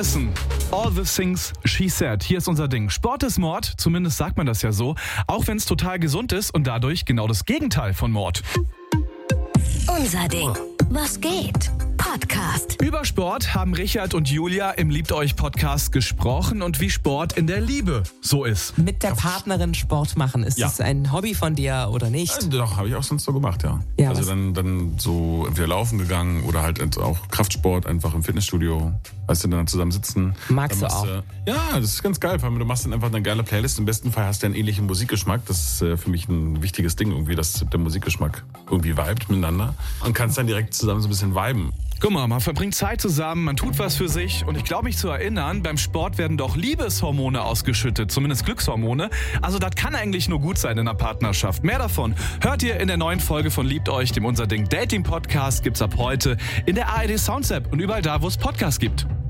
Harrison, All the Things She Said. Hier ist unser Ding. Sport ist Mord, zumindest sagt man das ja so, auch wenn es total gesund ist und dadurch genau das Gegenteil von Mord. Unser Ding. Was geht? Podcast. Über Sport haben Richard und Julia im Liebt euch Podcast gesprochen und wie Sport in der Liebe so ist. Mit der Partnerin Sport machen, ist das ein Hobby von dir oder nicht? Doch, habe ich auch sonst so gemacht, ja. Also dann so entweder laufen gegangen oder halt auch Kraftsport einfach im Fitnessstudio. Weißt du, dann zusammen sitzen. Magst du auch? Ja, das ist ganz geil, weil du machst dann einfach eine geile Playlist. Im besten Fall hast du einen ähnlichen Musikgeschmack. Das ist für mich ein wichtiges Ding irgendwie, dass der Musikgeschmack irgendwie vibet miteinander. Und kannst dann direkt zusammen so ein bisschen viben. Guck mal, man verbringt Zeit zusammen, man tut was für sich und ich glaube mich zu erinnern, beim Sport werden doch Liebeshormone ausgeschüttet, zumindest Glückshormone. Also das kann eigentlich nur gut sein in einer Partnerschaft. Mehr davon hört ihr in der neuen Folge von Liebt euch, dem Unser Ding Dating Podcast, gibt's ab heute in der ARD Sounds App und überall da, wo es Podcasts gibt.